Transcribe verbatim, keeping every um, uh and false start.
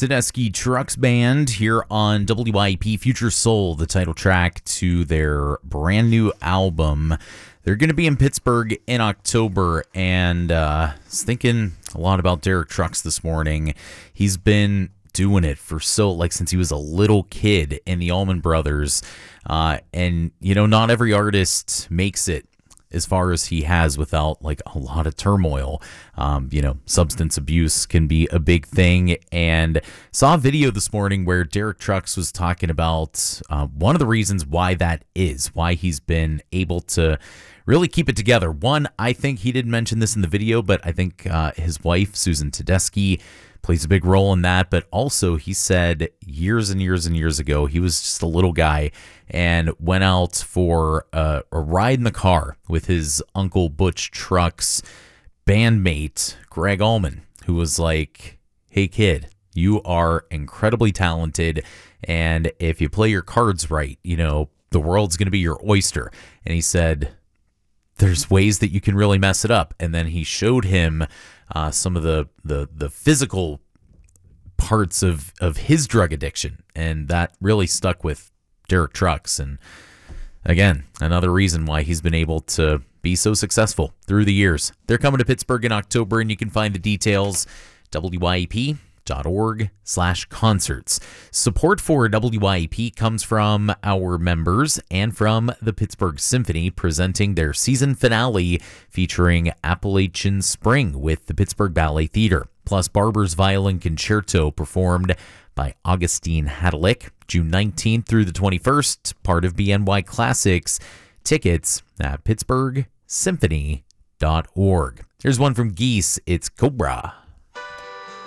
Tedeschi Trucks Band here on W I P Future Soul, the title track to their brand new album. They're going to be in Pittsburgh in October, and uh, I was thinking a lot about Derek Trucks this morning. He's been doing it for so, like, since he was a little kid in the Allman Brothers, uh, and, you know, not every artist makes it as far as he has without like a lot of turmoil. Um, you know, substance abuse can be a big thing. And saw a video this morning where Derek Trucks was talking about uh, one of the reasons why that is, why he's been able to really keep it together. One, I think he didn't mention this in the video, but I think uh, his wife, Susan Tedeschi, plays a big role in that. But also, he said years and years and years ago, he was just a little guy and went out for a, a ride in the car with his Uncle Butch Trucks bandmate, Greg Allman, who was like, hey, kid, you are incredibly talented. And if you play your cards right, you know, the world's going to be your oyster. And he said, there's ways that you can really mess it up. And then he showed him uh, some of the, the, the physical parts of, of his drug addiction. And that really stuck with Derek Trucks. And again, another reason why he's been able to be so successful through the years. They're coming to Pittsburgh in October, and you can find the details W I P dot org slash concerts. Support for W I P comes from our members and from the Pittsburgh Symphony, presenting their season finale featuring Appalachian Spring with the Pittsburgh Ballet Theater, plus Barber's Violin Concerto performed by Augustine Hadalick, June nineteenth through the twenty-first, part of B N Y Classics. Tickets at pittsburgh symphony dot org. Here's one from Geese. It's Cobra.